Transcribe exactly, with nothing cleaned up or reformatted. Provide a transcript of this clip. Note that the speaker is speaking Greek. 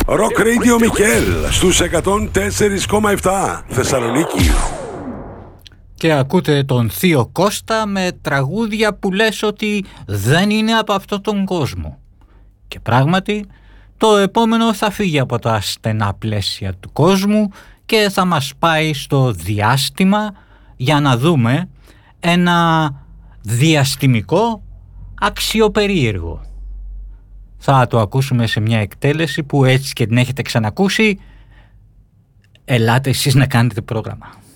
Rock Radio Μικέλ στους εκατόν τέσσερα κόμμα επτά Θεσσαλονίκη. Και ακούτε τον Θείο Κώστα με τραγούδια που λες ότι δεν είναι από αυτόν τον κόσμο. Και πράγματι το επόμενο θα φύγει από τα στενά πλαίσια του κόσμου και θα μας πάει στο διάστημα για να δούμε ένα διαστημικό αξιοπερίεργο. Θα το ακούσουμε σε μια εκτέλεση που έτσι και την έχετε ξανακούσει. Ελάτε εσείς να κάνετε πρόγραμμα.